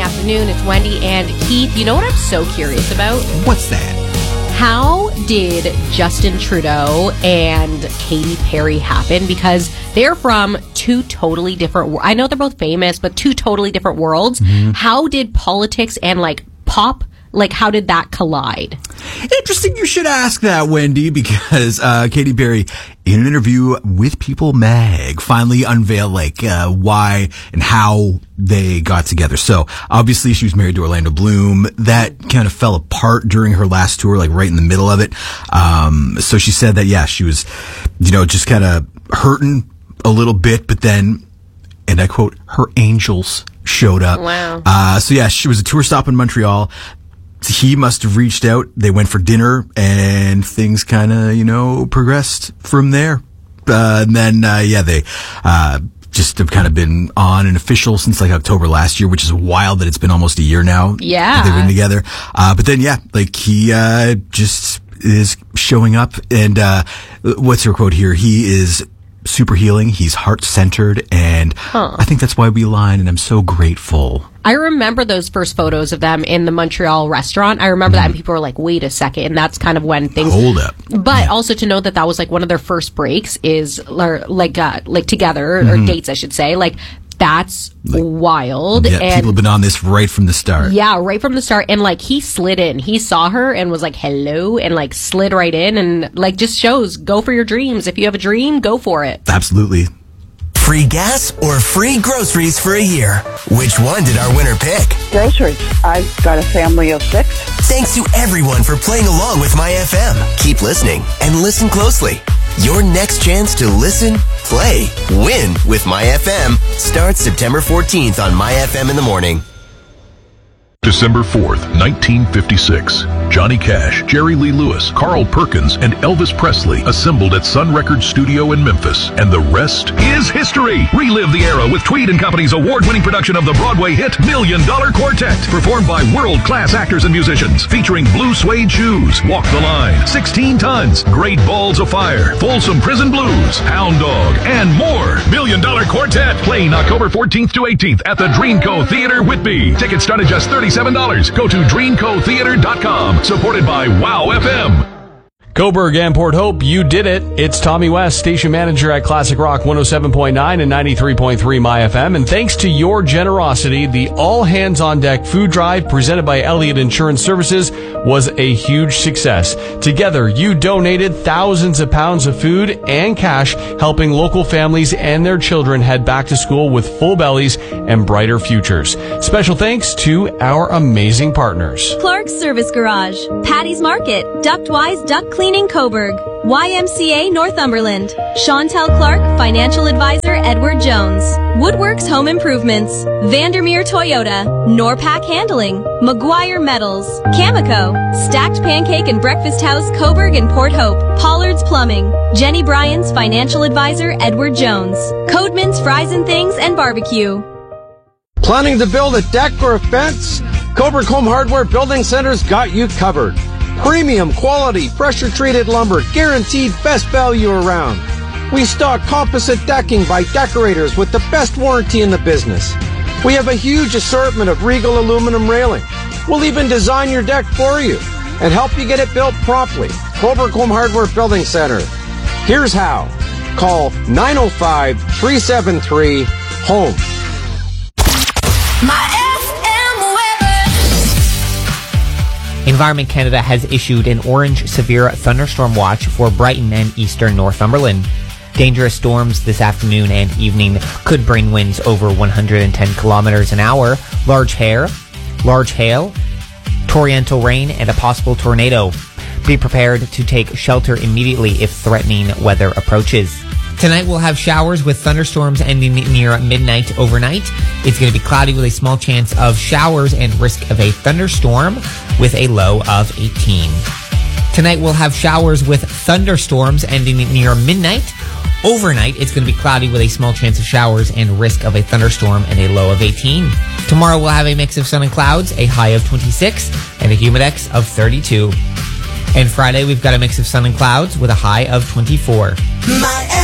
afternoon. It's Wendy and Keith. You know what I'm so curious about? What's that? How did Justin Trudeau and Katy Perry happen? Because they're from two totally different... I know they're both famous, but two totally different worlds. Mm-hmm. How did politics and, pop... how did that collide? Interesting you should ask that, Wendy, because Katy Perry, in an interview with People Mag, finally unveiled why and how they got together. So obviously she was married to Orlando Bloom. That kind of fell apart during her last tour, right in the middle of it. So she said that, she was, just kind of hurting a little bit, but then, and I quote, her angels showed up. Wow. She was a tour stop in Montreal. He must have reached out. They went for dinner, and things kind of, progressed from there. And then, they just have kind of been on and official since October last year, which is wild that it's been almost a year now. Yeah. That they've been together. But then, he just is showing up. And what's her quote here? He is super healing. He's heart-centered, and I think that's why we align, and I'm so grateful. I remember those first photos of them in the Montreal restaurant. I remember that, and people were like, wait a second, and that's kind of when things... Hold up. But also to know that was one of their first breaks is, together, or dates, I should say, that's wild. Yeah, and people have been on this right from the start. Yeah, right from the start. And he slid in. He saw her and was like, hello, and slid right in, and just shows, go for your dreams. If you have a dream, go for it. Absolutely. Free gas or free groceries for a year? Which one did our winner pick? Groceries. I've got a family of 6. Thanks to everyone for playing along with My FM. Keep listening and listen closely. Your next chance to listen, play, win with My FM starts September 14th on My FM in the morning. December 4th, 1956. Johnny Cash, Jerry Lee Lewis, Carl Perkins, and Elvis Presley assembled at Sun Records Studio in Memphis. And the rest is history. Relive the era with Tweed & Company's award-winning production of the Broadway hit $1 Million Quartet, performed by world-class actors and musicians, featuring blue suede shoes, Walk the Line, 16 Tons, Great Balls of Fire, Folsom Prison Blues, Hound Dog, and more. $1 Million Quartet, playing October 14th to 18th at the Dreamco Theater, Whitby. Tickets start at just $37. Go to DreamcoTheater.com. Supported by Wow FM. Coburg and Port Hope, you did it. It's Tommy West, station manager at Classic Rock 107.9 and 93.3 My FM. And thanks to your generosity, the All Hands on Deck food drive presented by Elliott Insurance Services was a huge success. Together, you donated thousands of pounds of food and cash, helping local families and their children head back to school with full bellies and brighter futures. Special thanks to our amazing partners. Clark's Service Garage, Patty's Market, Ductwise Duct Cleaning Coburg, YMCA Northumberland, Chantel Clark, Financial Advisor Edward Jones, Woodworks Home Improvements, Vandermeer Toyota, Norpac Handling, McGuire Metals, Cameco, Stacked Pancake and Breakfast House Coburg and Port Hope, Pollard's Plumbing, Jenny Bryan's Financial Advisor Edward Jones, Codeman's Fries and Things and Barbecue. Planning to build a deck or a fence? Coburg Home Hardware Building Center's got you covered. Premium quality, pressure treated lumber, guaranteed best value around. We stock composite decking by Decorators with the best warranty in the business. We have a huge assortment of Regal aluminum railing. We'll even design your deck for you and help you get it built promptly. Coburg Home Hardware Building Center. Here's how. Call 905-373-HOME. Environment Canada has issued an orange severe thunderstorm watch for Brighton and eastern Northumberland. Dangerous storms this afternoon and evening could bring winds over 110 kilometers an hour, large hail, torrential rain, and a possible tornado. Be prepared to take shelter immediately if threatening weather approaches. Tonight we'll have showers with thunderstorms ending near midnight overnight. It's going to be cloudy with a small chance of showers and risk of a thunderstorm with a low of 18. Tonight we'll have showers with thunderstorms ending near midnight. Overnight, it's going to be cloudy with a small chance of showers and risk of a thunderstorm and a low of 18. Tomorrow we'll have a mix of sun and clouds, a high of 26, and a humidex of 32. And Friday we've got a mix of sun and clouds with a high of 24.